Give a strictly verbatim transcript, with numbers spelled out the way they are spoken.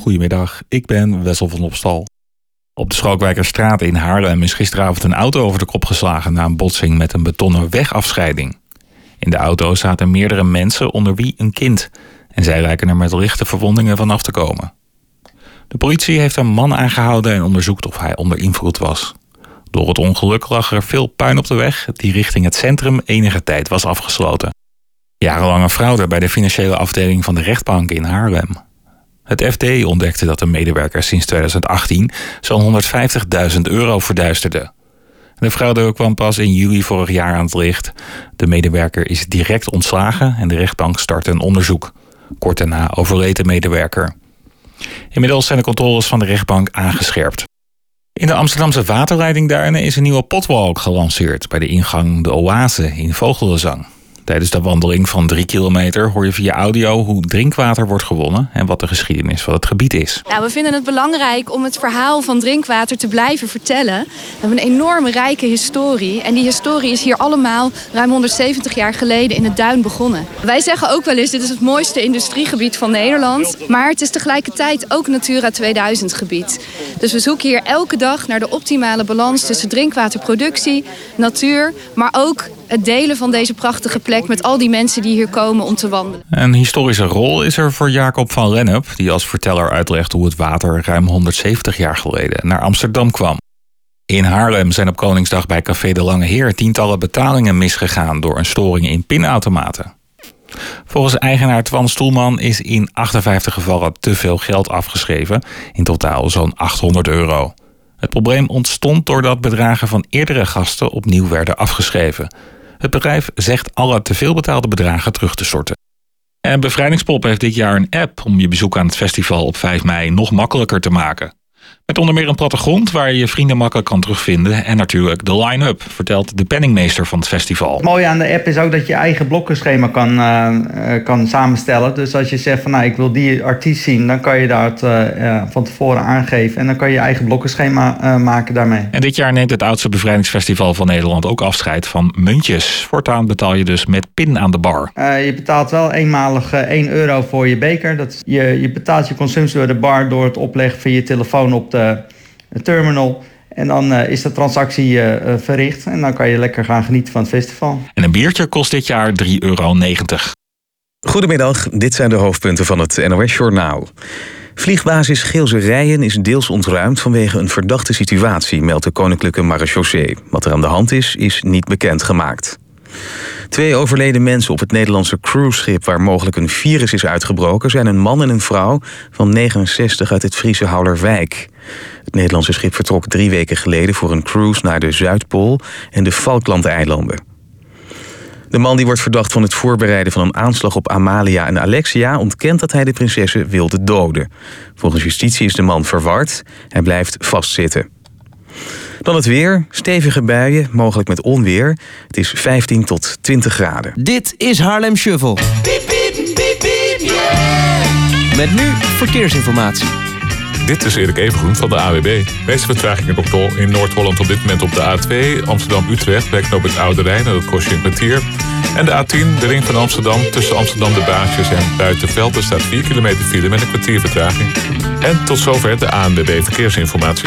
Goedemiddag, ik ben Wessel van Opstal. Op de Schalkwijkerstraat in Haarlem is gisteravond een auto over de kop geslagen na een botsing met een betonnen wegafscheiding. In de auto zaten meerdere mensen, onder wie een kind. En zij lijken er met lichte verwondingen vanaf te komen. De politie heeft een man aangehouden en onderzoekt of hij onder invloed was. Door het ongeluk lag er veel puin op de weg die richting het centrum enige tijd was afgesloten. Jarenlange fraude bij de financiële afdeling van de rechtbank in Haarlem. Het F D ontdekte dat een medewerker sinds tweeduizend achttien zo'n honderdvijftigduizend euro verduisterde. De fraude kwam pas in juli vorig jaar aan het licht. De medewerker is direct ontslagen en de rechtbank startte een onderzoek. Kort daarna overleed de medewerker. Inmiddels zijn de controles van de rechtbank aangescherpt. In de Amsterdamse waterleidingduinen is een nieuwe potwalk gelanceerd bij de ingang De Oase in Vogelenzang. Tijdens de wandeling van drie kilometer hoor je via audio hoe drinkwater wordt gewonnen en wat de geschiedenis van het gebied is. Nou, we vinden het belangrijk om het verhaal van drinkwater te blijven vertellen. We hebben een enorme rijke historie en die historie is hier allemaal ruim honderdzeventig jaar geleden in het duin begonnen. Wij zeggen ook wel eens, dit is het mooiste industriegebied van Nederland, maar het is tegelijkertijd ook Natura tweeduizend gebied. Dus we zoeken hier elke dag naar de optimale balans tussen drinkwaterproductie, natuur, maar ook het delen van deze prachtige plek met al die mensen die hier komen om te wandelen. Een historische rol is er voor Jacob van Lennep, die als verteller uitlegt hoe het water ruim honderdzeventig jaar geleden naar Amsterdam kwam. In Haarlem zijn op Koningsdag bij Café de Lange Heer tientallen betalingen misgegaan door een storing in pinautomaten. Volgens eigenaar Twan Stoelman is in achtenvijftig gevallen te veel geld afgeschreven, in totaal zo'n achthonderd euro. Het probleem ontstond doordat bedragen van eerdere gasten opnieuw werden afgeschreven. Het bedrijf zegt alle te veel betaalde bedragen terug te storten. En Bevrijdingspop heeft dit jaar een app om je bezoek aan het festival op vijf mei nog makkelijker te maken. Met onder meer een plattegrond waar je je vrienden makkelijk kan terugvinden en natuurlijk de line-up, vertelt de penningmeester van het festival. Het mooie aan de app is ook dat je eigen blokkenschema kan, uh, kan samenstellen. Dus als je zegt van nou ik wil die artiest zien, dan kan je dat uh, uh, van tevoren aangeven en dan kan je je eigen blokkenschema uh, maken daarmee. En dit jaar neemt het oudste bevrijdingsfestival van Nederland ook afscheid van muntjes. Voortaan betaal je dus met pin aan de bar. Uh, je betaalt wel eenmalig uh, één euro voor je beker. Dat is, je, je betaalt je consumptie door de bar door het opleggen van je telefoon op de de terminal. En dan uh, is de transactie uh, verricht. En dan kan je lekker gaan genieten van het festival. En een biertje kost dit jaar drie euro negentig. Goedemiddag, dit zijn de hoofdpunten van het N O S-journaal. Vliegbasis Geelse Rijen is deels ontruimd vanwege een verdachte situatie, meldt de Koninklijke Marechaussee. Wat er aan de hand is, is niet bekendgemaakt. Twee overleden mensen op het Nederlandse cruiseschip waar mogelijk een virus is uitgebroken zijn een man en een vrouw van negenenzestig uit het Friese Houwerwijk. Het Nederlandse schip vertrok drie weken geleden voor een cruise naar de Zuidpool en de Falklandeilanden. De man die wordt verdacht van het voorbereiden van een aanslag op Amalia en Alexia ontkent dat hij de prinsessen wilde doden. Volgens justitie is de man verward. Hij blijft vastzitten. Dan het weer. Stevige buien, mogelijk met onweer. Het is vijftien tot twintig graden. Dit is Haarlem Shuffle. Piep, piep, piep, piep, yeah. Met nu verkeersinformatie. Dit is Erik Evengroen van de A W B. De meeste vertragingen nog tol in Noord-Holland op dit moment op de A twee. Amsterdam-Utrecht bij knooppunt Oude Rijn, dat kost je een kwartier. En de A tien, de ring van Amsterdam, tussen Amsterdam de Baasjes en Buitenveld. Er staat vier kilometer file met een kwartier vertraging. En tot zover de A N W B Verkeersinformatie.